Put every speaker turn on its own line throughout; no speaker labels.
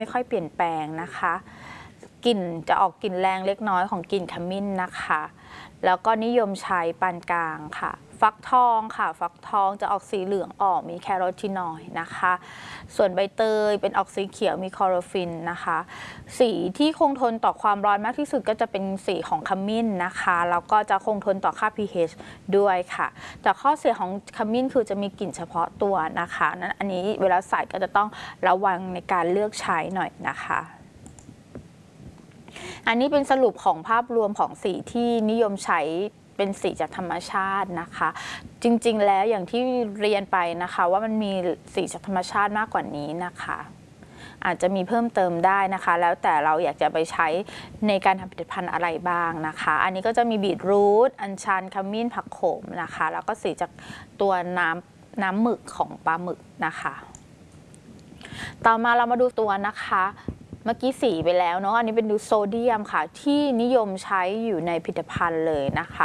ไม่ค่อยเปลี่ยนแปลงนะคะกลิ่นจะออกกลิ่นแรงเล็กน้อยของกลิ่นขมิ้นนะคะแล้วก็นิยมใช้ปานกลางค่ะฟักทองค่ะฟักทองจะออกสีเหลืองออกมีแคโรทีนอยด์นะคะส่วนใบเตยเป็นออกสีเขียวมีคลอโรฟิลนะคะสีที่คงทนต่อความร้อนมากที่สุดก็จะเป็นสีของขมิ้นนะคะแล้วก็จะคงทนต่อค่า pH ด้วยค่ะแต่ข้อเสียของขมิ้นคือจะมีกลิ่นเฉพาะตัวนะคะนั้นอันนี้เวลาใส่ก็จะต้องระวังในการเลือกใช้หน่อยนะคะอันนี้เป็นสรุปของภาพรวมของสีที่นิยมใช้เป็นสีจากธรรมชาตินะคะจริงๆแล้วอย่างที่เรียนไปนะคะว่ามันมีสีจากธรรมชาติมากกว่านี้นะคะอาจจะมีเพิ่มเติมได้นะคะแล้วแต่เราอยากจะไปใช้ในการทำผลิตภัณฑ์อะไรบ้างนะคะอันนี้ก็จะมีบีทรูทอัญชันขมิ้นผักโขมนะคะแล้วก็สีจากตัวน้ำหมึกของปลาหมึกนะคะต่อมาเรามาดูตัวนะคะเมื่อกี้สีไปแล้วเนาะอันนี้เป็นดูโซเดียมค่ะที่นิยมใช้อยู่ในผลิตภัณฑ์เลยนะคะ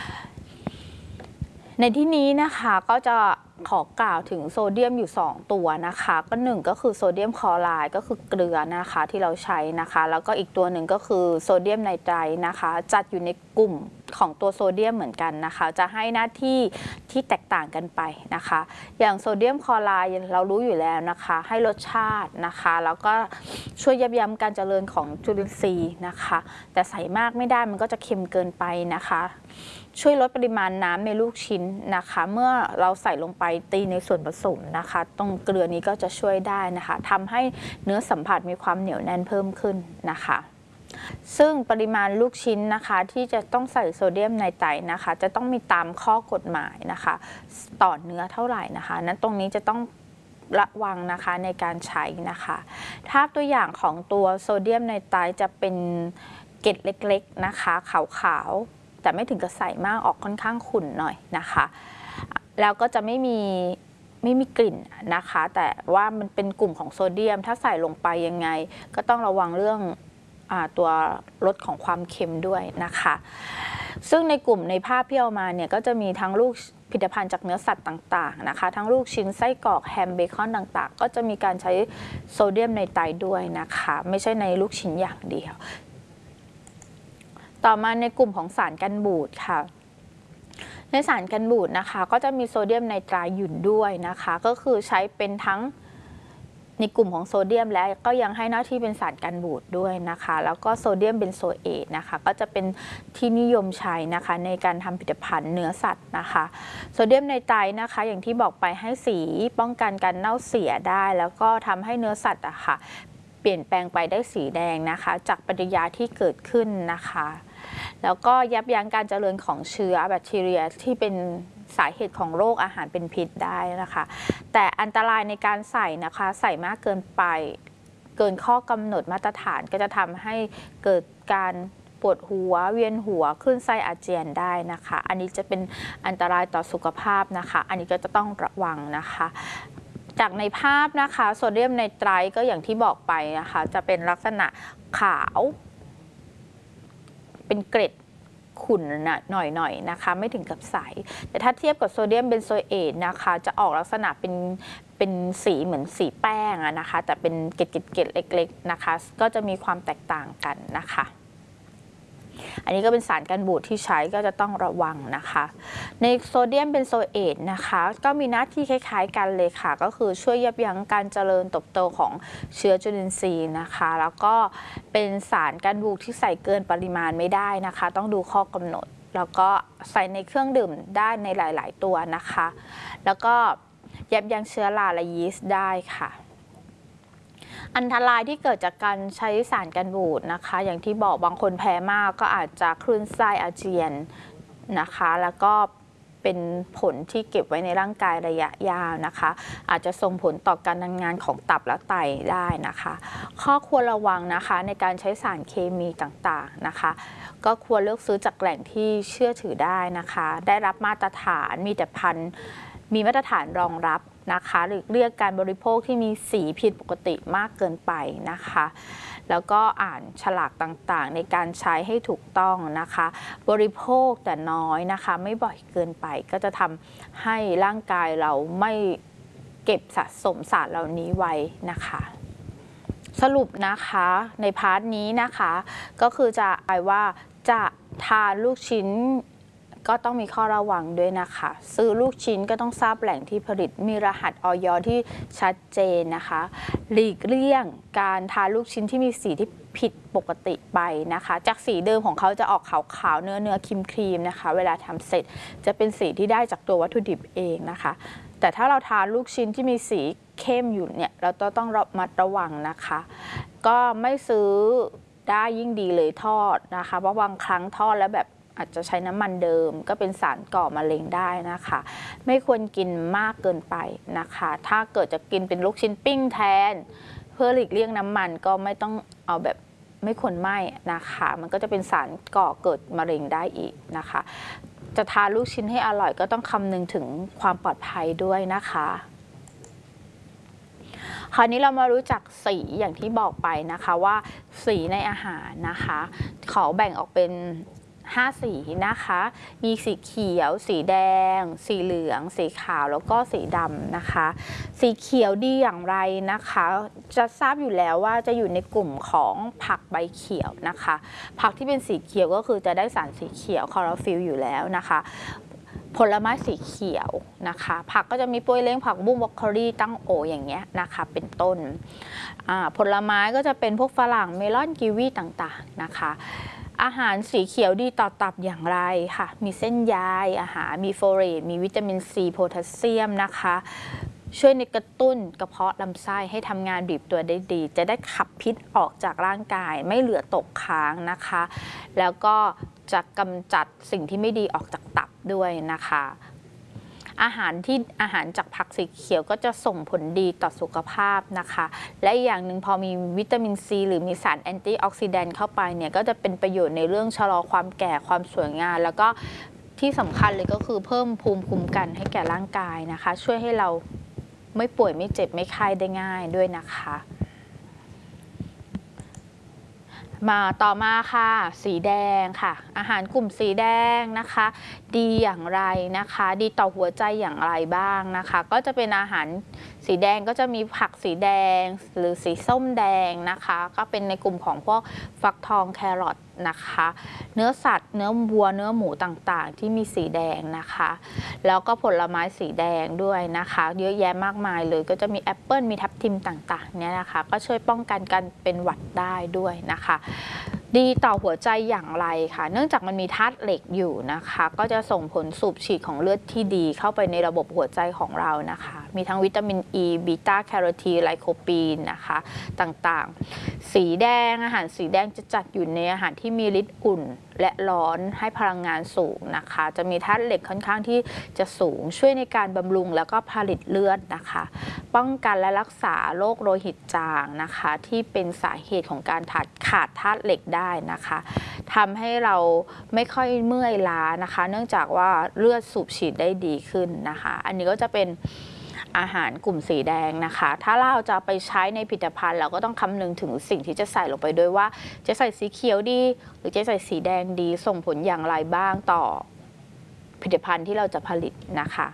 ในที่นี้นะคะก็จะขอกล่าวถึงโซเดียมอยู่2ตัวนะคะก็1ก็คือโซเดียมคลอไรด์ก็คือเกลือนะคะที่เราใช้นะคะแล้วก็อีกตัวหนึ่งก็คือโซเดียมไนไตรท์นะคะจัดอยู่ในกลุ่มของตัวโซเดียมเหมือนกันนะคะจะให้หน้าที่ที่แตกต่างกันไปนะคะอย่างโซเดียมคลอไรด์เรารู้อยู่แล้วนะคะให้รสชาตินะคะแล้วก็ช่วยยับยั้งการเจริญของจุลินทรีย์นะคะแต่ใส่มากไม่ได้มันก็จะเค็มเกินไปนะคะช่วยลดปริมาณน้ำในลูกชิ้นนะคะเมื่อเราใส่ลงไปตีในส่วนผสมนะคะตรงเกลือนี้ก็จะช่วยได้นะคะทำให้เนื้อสัมผัสมีความเหนียวแน่นเพิ่มขึ้นนะคะซึ่งปริมาณลูกชิ้นนะคะที่จะต้องใส่โซเดียมไนไตรท์นะคะจะต้องมีตามข้อกฎหมายนะคะต่อเนื้อเท่าไหร่นะคะนั้นตรงนี้จะต้องระวังนะคะในการใช้นะคะถ้าตัวอย่างของตัวโซเดียมไนไตรท์จะเป็นเกล็ดเล็กๆนะคะขาวๆแต่ไม่ถึงกับใสมากออกค่อนข้างขุ่นหน่อยนะคะแล้วก็จะไม่มีกลิ่นนะคะแต่ว่ามันเป็นกลุ่มของโซเดียมถ้าใส่ลงไปยังไงก็ต้องระวังเรื่องตัวลดของความเค็มด้วยนะคะซึ่งในกลุ่มในภาพที่เอามาเนี่ยก็จะมีทั้งลูกผลิตภัณฑ์จากเนื้อสัตว์ต่างๆนะคะทั้งลูกชิ้นไส้กรอกแฮมเบคอนต่างๆก็จะมีการใช้โซเดียมไนไตรท์ด้วยนะคะไม่ใช่ในลูกชิ้นอย่างเดียวต่อมาในกลุ่มของสารกันบูดค่ะในสารกันบูดนะคะก็จะมีโซเดียมไนไตรท์อยู่ด้วยนะคะก็คือใช้เป็นทั้งในกลุ่มของโซเดียมและก็ยังให้หน้าที่เป็นสารกันบูดด้วยนะคะแล้วก็โซเดียมเบนโซเอตนะคะก็จะเป็นที่นิยมใช้นะคะในการทำผลิตภัณฑ์เนื้อสัตว์นะคะโซเดียมไนไตรท์นะคะอย่างที่บอกไปให้สีป้องกันการเน่าเสียได้แล้วก็ทำให้เนื้อสัตว์อะค่ะเปลี่ยนแปลงไปได้สีแดงนะคะจากปฏิกิริยาที่เกิดขึ้นนะคะแล้วก็ยับยั้งการเจริญของเชื้อแบคทีเรียที่เป็นสาเหตุของโรคอาหารเป็นพิษได้นะคะแต่อันตรายในการใส่นะคะใส่มากเกินไปเกินข้อกำหนดมาตรฐานก็จะทำให้เกิดการปวดหัวเวียนหัวคลื่นไส้อาเจียนได้นะคะอันนี้จะเป็นอันตรายต่อสุขภาพนะคะอันนี้ก็จะต้องระวังนะคะจากในภาพนะคะโซเดียมไนไตรท์ก็อย่างที่บอกไปนะคะจะเป็นลักษณะขาวเป็นเกล็ดขุ่นหน่อยนะคะไม่ถึงกับใสแต่ถ้าเทียบกับโซเดียมเบนโซเอตนะคะจะออกลักษณะเป็นสีเหมือนสีแป้งนะคะแต่เป็นเกล็ดเล็กๆนะคะก็จะมีความแตกต่างกันนะคะอันนี้ก็เป็นสารกันบูดที่ใช้ก็จะต้องระวังนะคะในโซเดียมเบนโซเอตนะคะก็มีหน้าที่คล้ายๆกันเลยค่ะก็คือช่วยยับยั้งการเจริญเติบโตของเชื้อจุลินทรีย์นะคะแล้วก็เป็นสารกันบูดที่ใส่เกินปริมาณไม่ได้นะคะต้องดูข้อกำหนดแล้วก็ใส่ในเครื่องดื่มได้ในหลายๆตัวนะคะแล้วก็ยับยั้งเชื้อราและยีสต์ได้ค่ะอันตรายที่เกิดจากการใช้สารกันบูดนะคะอย่างที่บอกบางคนแพ้มากก็อาจจะคลื่นไส้อาเจียนนะคะแล้วก็เป็นผลที่เก็บไว้ในร่างกายระยะยาวนะคะอาจจะส่งผลต่อการทำงานของตับและไตได้นะคะข้อควรระวังนะคะในการใช้สารเคมีต่างๆนะคะก็ควรเลือกซื้อจากแหล่งที่เชื่อถือได้นะคะได้รับมาตรฐานมีมาตรฐานรองรับนะคะหรือเรียกการบริโภคที่มีสีผิดปกติมากเกินไปนะคะแล้วก็อ่านฉลากต่างๆในการใช้ให้ถูกต้องนะคะบริโภคแต่น้อยนะคะไม่บ่อยเกินไปก็จะทำให้ร่างกายเราไม่เก็บสะสมสารเหล่านี้ไว้นะคะสรุปนะคะในพาร์ทนี้นะคะก็คือจะว่าจะทานลูกชิ้นก็ต้องมีข้อระวังด้วยนะคะซื้อลูกชิ้นก็ต้องทราบแหล่งที่ผลิตมีรหัสอย ที่ชัดเจนนะคะหลีกเลี่ยงการทานลูกชิ้นที่มีสีที่ผิดปกติไปนะคะจากสีเดิมของเขาจะออกขาวๆเนื้อครีมนะคะเวลาทำเสร็จจะเป็นสีที่ได้จากตัววัตถุดิบเองนะคะแต่ถ้าเราทานลูกชิ้นที่มีสีเข้มอยู่เนี่ยเราต้องระมัดระวังนะคะก็ไม่ซื้อได้ยิ่งดีเลยทอดนะคะเพราะบางครั้งทอดแล้วแบบอาจจะใช้น้ำมันเดิมก็เป็นสารก่อมะเร็งได้นะคะไม่ควรกินมากเกินไปนะคะถ้าเกิดจะกินเป็นลูกชิ้นปิ้งแทนเพื่อหลีกเลี่ยงน้ำมันก็ไม่ต้องเอาแบบไม่ควรไหม้นะคะมันก็จะเป็นสารก่อเกิดมะเร็งได้อีกนะคะจะทานลูกชิ้นให้อร่อยก็ต้องคำนึงถึงความปลอดภัยด้วยนะคะคราวนี้เรามารู้จักสีอย่างที่บอกไปนะคะว่าสีในอาหารนะคะเขาแบ่งออกเป็น5 สีนะคะมีสีเขียวสีแดงสีเหลืองสีขาวแล้วก็สีดำนะคะสีเขียวดีอย่างไรนะคะจะทราบอยู่แล้วว่าจะอยู่ในกลุ่มของผักใบเขียวนะคะผักที่เป็นสีเขียวก็คือจะได้สารสีเขียวคลอโรฟิลล์อยู่แล้วนะคะผลไม้สีเขียวนะคะผักก็จะมีป่วยเล้งผักบุ้งบรอกโคลีตั้งโออย่างเงี้ยนะคะเป็นต้นผลไม้ก็จะเป็นพวกฝรั่งเมลอนกีวีต่างๆนะคะอาหารสีเขียวดีต่อตับอย่างไรค่ะมีเส้นใยอาหารมีโฟเลตมีวิตามินซีโพแทสเซียมนะคะช่วยในกระตุ้นกระเพาะลำไส้ให้ทำงานบีบตัวได้ดีจะได้ขับพิษออกจากร่างกายไม่เหลือตกค้างนะคะแล้วก็จะกำจัดสิ่งที่ไม่ดีออกจากตับด้วยนะคะอาหารจากผักสีเขียวก็จะส่งผลดีต่อสุขภาพนะคะและอีกอย่างหนึ่งพอมีวิตามินซีหรือมีสารแอนตี้ออกซิแดนต์เข้าไปเนี่ยก็จะเป็นประโยชน์ในเรื่องชะลอความแก่ความสวยงามแล้วก็ที่สำคัญเลยก็คือเพิ่มภูมิคุ้มกันให้แก่ร่างกายนะคะช่วยให้เราไม่ป่วยไม่เจ็บไม่ไข้ได้ง่ายด้วยนะคะมาต่อมาค่ะสีแดงค่ะอาหารกลุ่มสีแดงนะคะดีอย่างไรนะคะดีต่อหัวใจอย่างไรบ้างนะคะก็จะเป็นอาหารสีแดงก็จะมีผักสีแดงหรือสีส้มแดงนะคะก็เป็นในกลุ่มของพวกฟักทองแครอทนะคะเนื้อสัตว์เนื้อวัวเนื้อหมูต่างๆที่มีสีแดงนะคะแล้วก็ผลไม้สีแดงด้วยนะคะเยอะแยะมากมายเลยก็จะมีแอปเปิลมีทับทิมต่างๆเนี่ยนะคะก็ช่วยป้องกันการเป็นหวัดได้ด้วยนะคะดีต่อหัวใจอย่างไรค่ะเนื่องจากมันมีธาตุเหล็กอยู่นะคะก็จะส่งผลสูบฉีดของเลือดที่ดีเข้าไปในระบบหัวใจของเรานะคะมีทั้งวิตามินอีบีต้าแคโรทีนไลโคปีนนะคะต่างๆสีแดงอาหารสีแดงจะจัดอยู่ในอาหารที่มีฤทธิ์อุ่นและร้อนให้พลังงานสูงนะคะจะมีธาตุเหล็กค่อนข้างที่จะสูงช่วยในการบำรุงแล้วก็ผลิตเลือดนะคะป้องกันและรักษาโรคโลหิตจางนะคะที่เป็นสาเหตุของการขาดธาตุเหล็กได้นะคะทำให้เราไม่ค่อยเมื่อยล้านะคะเนื่องจากว่าเลือดสูบฉีดได้ดีขึ้นนะคะอันนี้ก็จะเป็นอาหารกลุ่มสีแดงนะคะถ้าเราจะไปใช้ในผลิตภัณฑ์เราก็ต้องคำนึงถึงสิ่งที่จะใส่ลงไปด้วยว่าจะใส่สีเขียวดีหรือจะใส่สีแดงดีส่งผลอย่างไรบ้างต่อผลิตภัณฑ์ที่เราจะผลิตนะคะ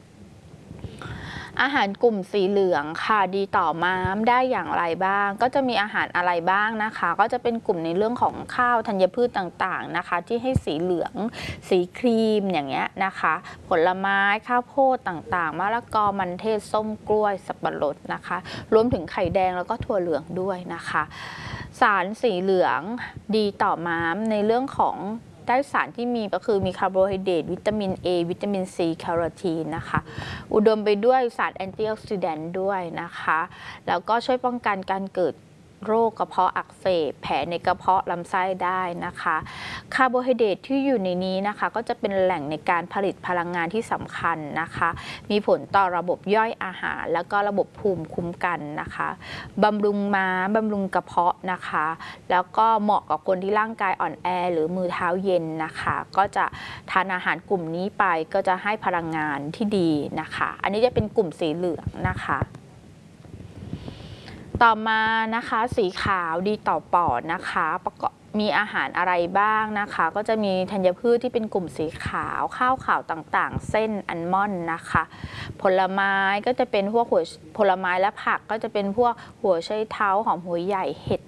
อาหารกลุ่มสีเหลืองค่ะดีต่อม้ามได้อย่างไรบ้างก็จะมีอาหารอะไรบ้างนะคะก็จะเป็นกลุ่มในเรื่องของข้าวธัญพืชต่างๆนะคะที่ให้สีเหลืองสีครีมอย่างเงี้ยนะคะผลไม้ข้าวโพดต่างๆมะละกอมันเทศส้มกล้วยสับปะรดนะคะรวมถึงไข่แดงแล้วก็ถั่วเหลืองด้วยนะคะสารสีเหลืองดีต่อม้ามในเรื่องของได้สารที่มีก็คือมีคาร์โบไฮเดรตวิตามิน A วิตามิน C แคโรทีนนะคะอุดมไปด้วยสารแอนตี้ออกซิแดนต์ด้วยนะคะแล้วก็ช่วยป้องกันการเกิดโรคกระเพาะอักเสบแผลในกระเพาะลำไส้ได้นะคะคาร์โบไฮเดรตที่อยู่ในนี้นะคะก็จะเป็นแหล่งในการผลิตพลังงานที่สำคัญนะคะมีผลต่อระบบย่อยอาหารแล้วก็ระบบภูมิคุ้มกันนะคะบำรุงม้ามบำรุงกระเพาะนะคะแล้วก็เหมาะกับคนที่ร่างกายอ่อนแอหรือมือเท้าเย็นนะคะก็จะทานอาหารกลุ่มนี้ไปก็จะให้พลังงานที่ดีนะคะอันนี้จะเป็นกลุ่มสีเหลืองนะคะต่อมานะคะสีขาวดีต่อปอดนะคะประกอบมีอาหารอะไรบ้างนะคะก็จะมีธัญพืชที่เป็นกลุ่มสีขาวข้าวขาวต่างๆเส้นอัลมอนด์นะคะผลไม้ก็จะเป็นพวกผลไม้และผักก็จะเป็นพวกหัวไชเท้าหอมหัวใหญ่เห็ด